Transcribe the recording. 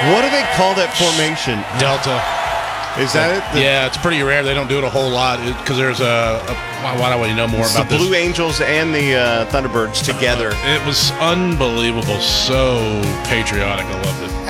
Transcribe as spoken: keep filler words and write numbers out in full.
What do they call that formation? Delta. Is that it? The, yeah, it's pretty rare. They don't do it a whole lot because there's a, a. Why do I know more it's about the this? Blue Angels and the uh, Thunderbirds together. It was unbelievable. So patriotic. I loved it.